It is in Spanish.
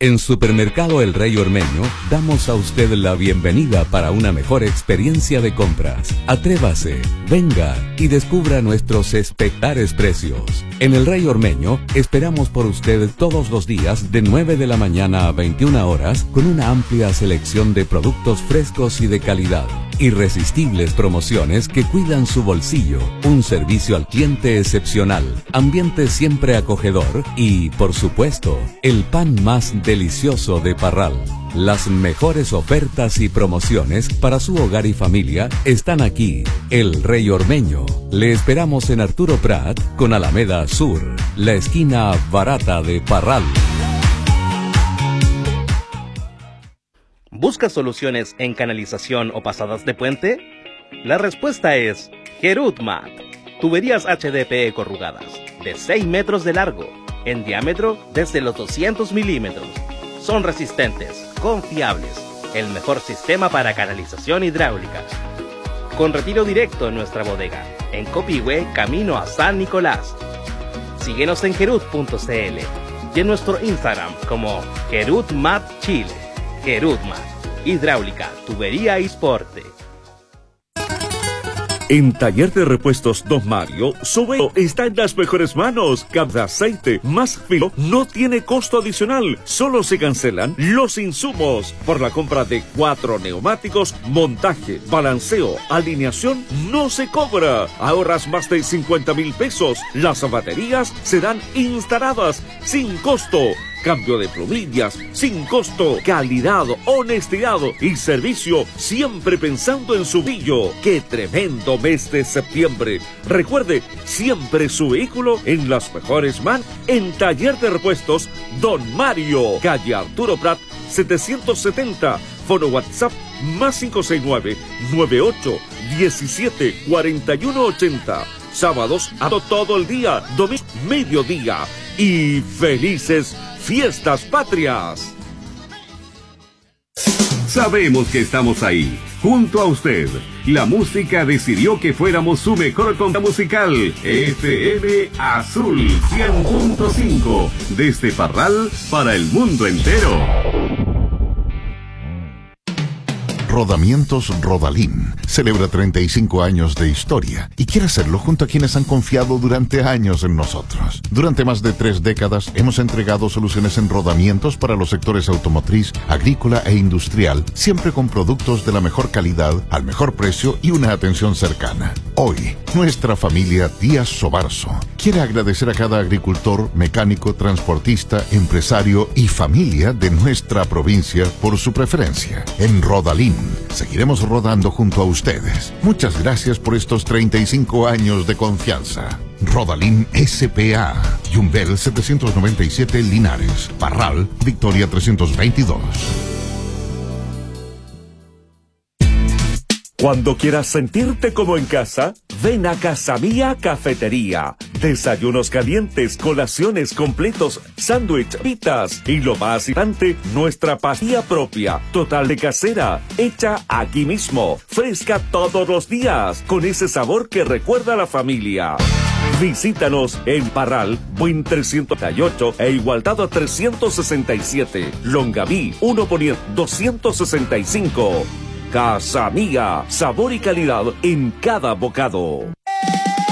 En Supermercado El Rey Ormeño damos a usted la bienvenida para una mejor experiencia de compras. Atrévase, venga y descubra nuestros espectaculares precios. En El Rey Ormeño esperamos por usted todos los días de 9 de la mañana a 21 horas con una amplia selección de productos frescos y de calidad. Irresistibles promociones que cuidan su bolsillo, un servicio al cliente excepcional, ambiente siempre acogedor y, por supuesto, el pan más delicioso de Parral. Las mejores ofertas y promociones para su hogar y familia están aquí. El Rey Ormeño. Le esperamos en Arturo Prat con Alameda Sur, la esquina barata de Parral. ¿Buscas soluciones en canalización o pasadas de puente? La respuesta es Gerutmat. Tuberías HDPE corrugadas, de 6 metros de largo, en diámetro desde los 200 milímetros. Son resistentes, confiables, el mejor sistema para canalización hidráulica. Con retiro directo en nuestra bodega, en Copihue, camino a San Nicolás. Síguenos en gerut.cl y en nuestro Instagram como Gerutmat Chile. Gerutmat, hidráulica, tubería y porte. En Taller de Repuestos Don Mario, su vehículo está en las mejores manos. Cambio de aceite más filo no tiene costo adicional. Solo se cancelan los insumos. Por la compra de 4 neumáticos, montaje, balanceo, alineación, no se cobra. Ahorras más de 50,000 pesos. Las baterías serán instaladas sin costo. Cambio de plumillas sin costo, calidad, honestidad y servicio, siempre pensando en su brillo. ¡Qué tremendo mes de septiembre! Recuerde, siempre su vehículo en las mejores manos. En Taller de Repuestos Don Mario, calle Arturo Prat 770, fono WhatsApp más 569-98-17-4180. Sábados a todo el día, domingo mediodía y felices Fiestas Patrias. Sabemos que estamos ahí, junto a usted. La música decidió que fuéramos su mejor conta musical. FM Azul 100.5. Desde Parral para el mundo entero. Rodamientos Rodalín celebra 35 años de historia y quiere hacerlo junto a quienes han confiado durante años en nosotros. Durante más de 3 décadas hemos entregado soluciones en rodamientos para los sectores automotriz, agrícola e industrial, siempre con productos de la mejor calidad, al mejor precio y una atención cercana. Hoy, nuestra familia Díaz Sobarzo quiere agradecer a cada agricultor, mecánico, transportista, empresario y familia de nuestra provincia por su preferencia. En Rodalín seguiremos rodando junto a ustedes. Muchas gracias por estos 35 años de confianza. Rodalín S.p.A. Yumbel 797 Linares, Parral, Victoria 322. Cuando quieras sentirte como en casa, ven a Casa Mía Cafetería. Desayunos calientes, colaciones completos, sándwich, pitas y lo más importante, nuestra pastilla propia, total de casera, hecha aquí mismo, fresca todos los días, con ese sabor que recuerda a la familia. Visítanos en Parral, Buin 338 e Igualdad 367, Longaví 1 Poniente 265. Casa Mía, sabor y calidad en cada bocado.